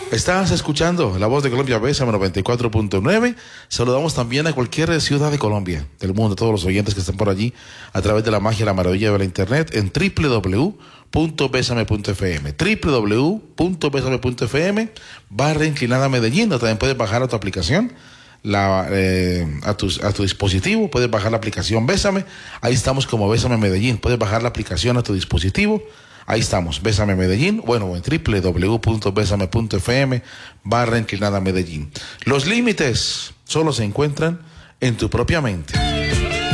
Estás escuchando La Voz de Colombia, Bésame 94.9. Saludamos también a cualquier ciudad de Colombia, del mundo, todos los oyentes que están por allí a través de la magia, la maravilla de la internet en www.besame.fm, www.besame.fm /inclinada Medellín. O también puedes bajar a tu aplicación, a tu dispositivo. Puedes bajar la aplicación Bésame. Ahí estamos como Bésame Medellín. Puedes bajar la aplicación a tu dispositivo. Ahí estamos, Bésame Medellín, bueno, en www.besame.fm /inclinada Medellín. Los límites solo se encuentran en tu propia mente.